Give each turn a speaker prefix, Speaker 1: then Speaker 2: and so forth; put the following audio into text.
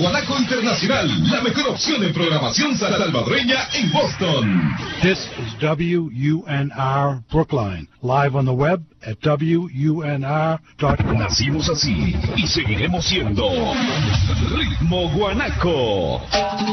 Speaker 1: Guanaco Internacional, la mejor opción en programación salvadoreña en Boston.
Speaker 2: This is WUNR Brookline, live on the web at WUNR.com.
Speaker 1: Nacimos así y seguiremos siendo Ritmo Guanaco.